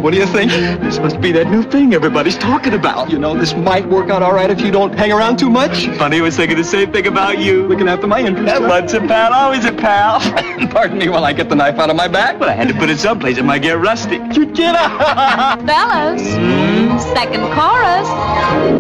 What do you think? This must be that new thing everybody's talking about. You know, this might work out all right if you don't hang around too much. Funny, I was thinking the same thing about you. Looking after my interests. Once a pal, always a pal. Pardon me while I get the knife out of my back. Well, I had to put it someplace. It might get rusty. You get out. Fellas, second chorus.